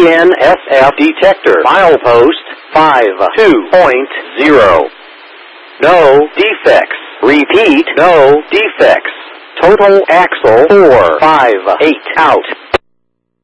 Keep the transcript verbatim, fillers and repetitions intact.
N S F detector. Milepost five two point zero. No defects. Repeat, no defects. Total axle four five eight out.